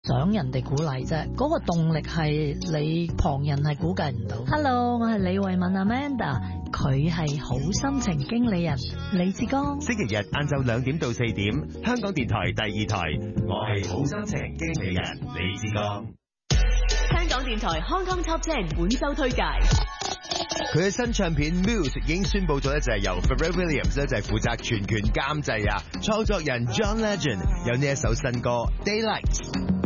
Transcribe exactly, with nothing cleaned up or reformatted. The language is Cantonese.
想人哋鼓勵啫，嗰個動力係你旁人係估計唔到。Hello， 我係李慧敏 Amanda， 佢係好心情經理人李志剛。 星期日晏晝兩點到四點，香港電台第二台，我係好心情經理人李志剛。 香港電台 Hong Kong Top Ten 本周推介。 佢嘅新唱片 Muse 已經宣布咗咧，就係由 Pharrell Williams 咧就係負責全權監製啊，創作人 John Legend 有呢一首新歌 Daylight。